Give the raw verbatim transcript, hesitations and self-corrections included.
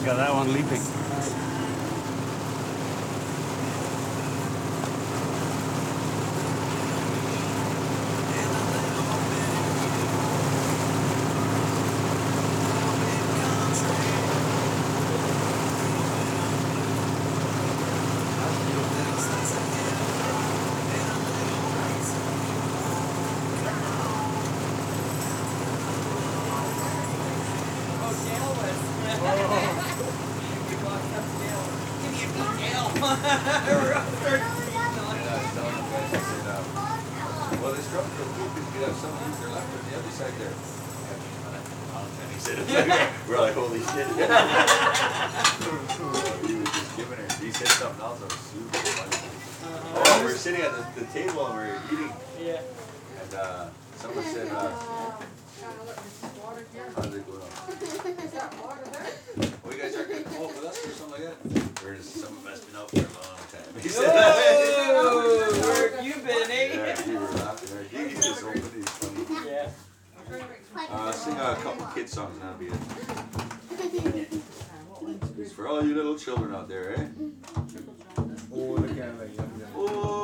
got that one leaping. Well, this drum for food because we have some use their left on the other side there. And he said, we're like, holy shit. He was just giving her, he said something else that was super funny. Oh, we were sitting at the, the table and we were eating. Yeah. And uh, someone said, uh, how's it going on? Well, you guys aren't going to come up with us or something like that? Or is some of us been out for a long time? He said, Whoa, where have you been, eh? yeah, we were laughing. He just opened, he's funny. Yeah. Uh, sing a couple kid songs, that'll be it. It's for all you little children out there, eh? Oh, look at it. Oh.